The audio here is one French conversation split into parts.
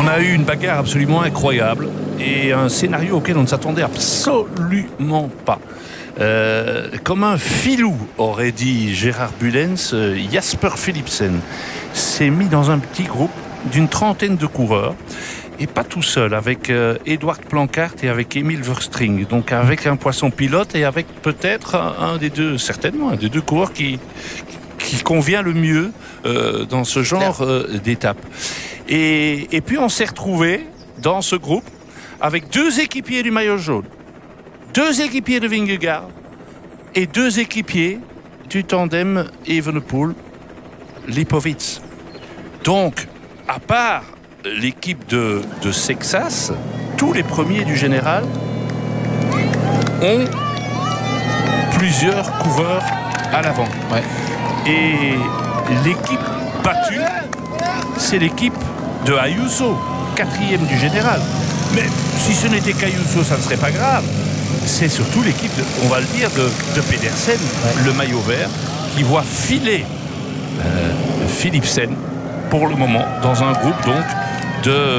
On a eu une bagarre absolument incroyable et un scénario auquel on ne s'attendait absolument pas. Comme un filou, aurait dit Gérard Bullens, Jasper Philipsen s'est mis dans un petit groupe d'une trentaine de coureurs, et pas tout seul, avec Edward Planckaert et avec Emil Verstring, donc avec un poisson pilote et avec peut-être un des deux, certainement un des deux coureurs qui convient le mieux dans ce genre d'étape. Et puis on s'est retrouvé dans ce groupe avec deux équipiers du maillot jaune, deux équipiers de Vingegaard et deux équipiers du tandem Evenepoel-Lipovic. Donc, à part l'équipe de Sexas, tous les premiers du général ont plusieurs coureurs à l'avant. Ouais. Et l'équipe battue, c'est l'équipe de Ayuso, quatrième du général. Mais si ce n'était qu'Ayuso, ça ne serait pas grave. C'est surtout l'équipe, on va le dire, de Pedersen, le maillot vert, qui voit filer Philipsen pour le moment dans un groupe donc de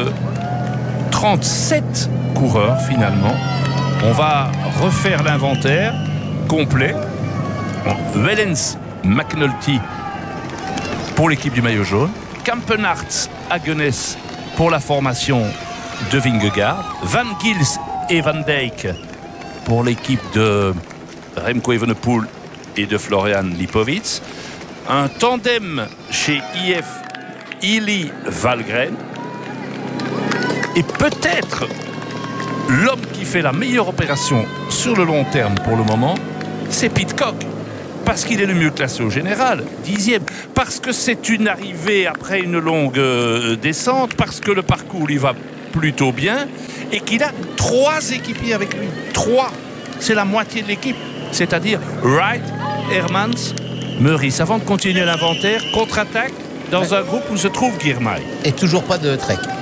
37 coureurs finalement. On va refaire l'inventaire complet. Wellens, McNulty pour l'équipe du maillot jaune, Campenarts, Hagenes pour la formation de Vingegaard, Van Gils et Van Dijk pour l'équipe de Remco Evenepoel et de Florian Lipovic, un tandem chez IF Ili Valgren, et peut-être l'homme qui fait la meilleure opération sur le long terme pour le moment, c'est Pidcock, parce qu'il est le mieux classé au général, 10e, parce que c'est une arrivée après une longue descente, parce que le parcours lui va plutôt bien et qu'il a 3 équipiers avec lui. 3, c'est la moitié de l'équipe, c'est-à-dire Wright, Hermans, Meurice. Avant de continuer l'inventaire, contre-attaque dans un groupe où se trouve Girmay. Et toujours pas de Trek.